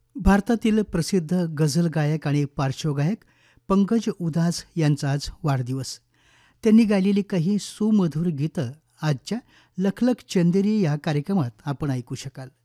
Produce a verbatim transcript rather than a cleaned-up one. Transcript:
भारतातील प्रसिद्ध गझल गायक आणि पार्श्वगायक पंकज उधास यांचा आज वाढदिवस. त्यांनी गायलेली काही सुमधुर गीतं आजच्या लखलख चंदेरी या कार्यक्रमात आपण ऐकू शकाल.